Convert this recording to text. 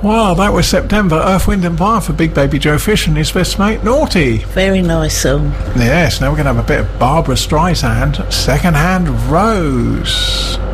Well, that was September, Earth, Wind and Fire for Big Baby Joe Fish and his best mate Naughty. Very nice song. Yes, now we're going to have a bit of Barbara Streisand, Second Hand Rose.